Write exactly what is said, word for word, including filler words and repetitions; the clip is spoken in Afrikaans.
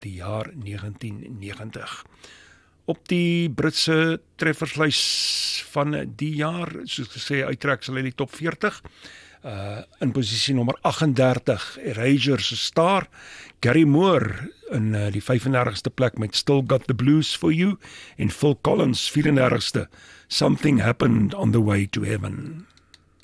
die jaar negentien negentig. Op die Britse trefferslys van die jaar, soos gesê, uittrek sal hy die top veertig. Uh, in posisie nommer agt en dertig, Erasure se Star, Gary Moore in uh, die vyf en dertigste plek met Still Got the Blues for You, en Phil Collins, vyf en dertigste, Something Happened on the Way to Heaven.